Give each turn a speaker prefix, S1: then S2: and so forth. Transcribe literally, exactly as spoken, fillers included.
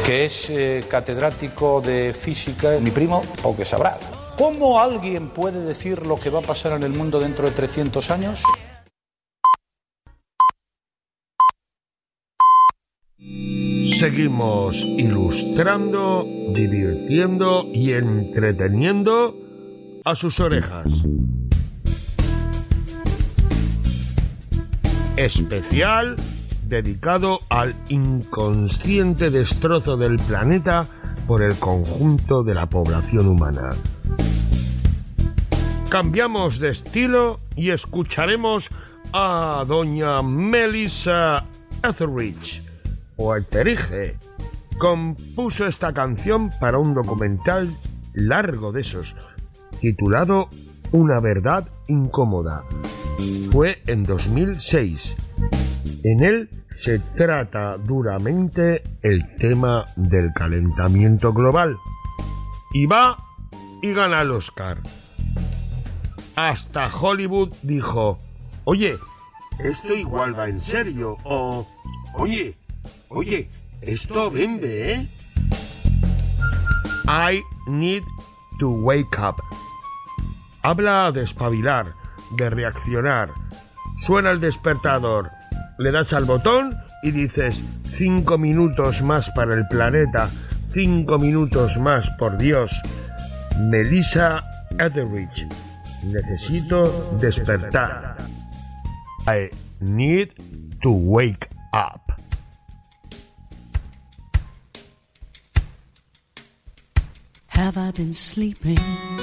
S1: que es eh, catedrático de física, mi primo, o que sabrá. ¿Cómo alguien puede decir lo que va a pasar en el mundo dentro de trescientos años?
S2: Seguimos ilustrando, divirtiendo y entreteniendo a sus orejas. Especial dedicado al inconsciente destrozo del planeta por el conjunto de la población humana. Cambiamos de estilo y escucharemos a doña Melissa Etheridge, o Etheridge. Compuso esta canción para un documental largo de esos, titulado Una verdad incómoda. Fue en dos mil seis. En él se trata duramente el tema del calentamiento global. Y va y gana el Oscar. Hasta Hollywood dijo: oye, esto igual va en serio, o oye, oye, esto vende, ¿eh? I need to wake up. Habla de espabilar, de reaccionar. Suena el despertador, le das al botón y dices: cinco minutos más para el planeta, cinco minutos más, por Dios. Melissa Etheridge. Necesito despertar. I need to wake up.
S3: Have I been sleeping